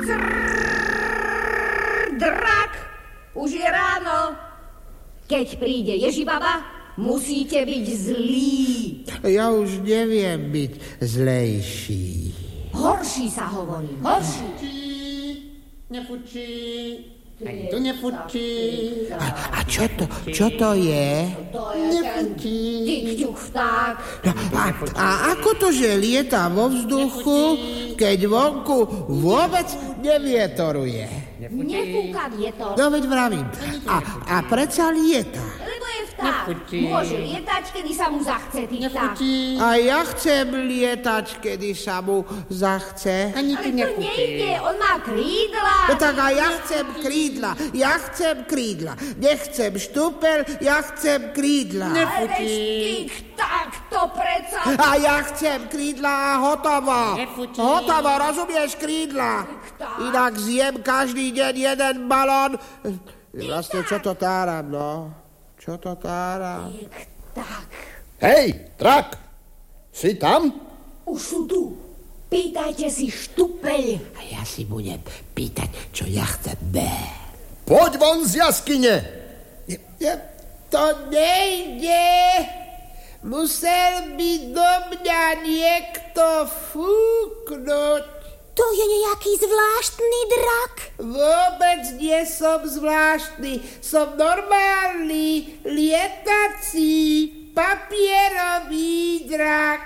Drak, už je ráno. Keď príde Ježibaba, musíte byť zlí. Ja už neviem byť zlejší. Horší sa hovorí, horší. Nefučí, ani to nefučí. A čo to je? To je Nefučí. Tik-ťuk vták. A ako to, že lieta vo vzduchu, keď vonku vôbec nevietoruje? Nefúka vietor. No veď vravím. A predsa lieta. Lebo je vták. Nefúči. Môže lietať, kedy sa mu zachce, ty vták. Nefučí, A ja chcem lietať, kedy sa mu zachce. ani Ale to to nefučí. nejde, on má krídla. No tak a ja chcem krídla. Nechcem štúpel, ja chcem krídla. Ale veď tik-tak to predsa. A ja chcem krídla a hotovo. Nefučí. Hotovo, rozumieš, krídla. Inak zjem každý deň jeden balón. Vlastne, čo to táram, no? Čo to táram? Tik-tak. Hej, Drak, si tam? Už sú tu. Pýtajte si štupeľ. A ja si budem pýtať, čo ja chcem. Poď von z jaskyne. To nejde. Musel by do mňa niekto fúknuť. To je nejaký zvláštny drak. Vôbec nie som zvláštny. Som normálny, lietací, papierový drak.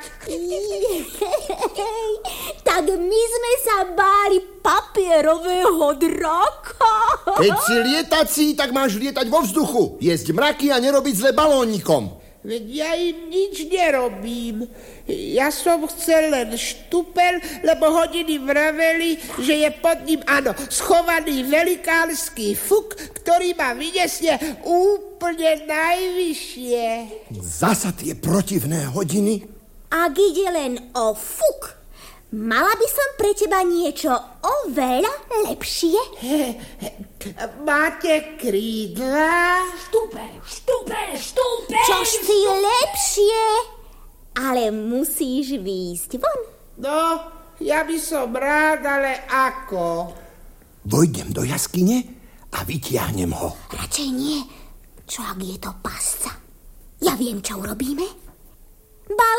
Tak my sme sa báli papierového draka. Keď si lietací, tak máš lietať vo vzduchu, jesť mraky a nerobiť zle balónikom. Veď ja im nič nerobím. Ja som chcel len štupel, lebo hodiny vraveli, že je pod ním, áno, schovaný velikánsky fuk, ktorý ma vyniesie úplne najvyššie. Zasa tie protivné hodiny. Ak ide len o fuk, mala by som pre teba niečo oveľa lepšie. Máte krídla? Štupeľ. Čož si lepšie, ale musíš výjsť von. No, ja by som rád, ale ako? Vojdem do jaskyne a vytiahnem ho. Radšej nie. Čo ak je to pasca? Ja viem, čo urobíme.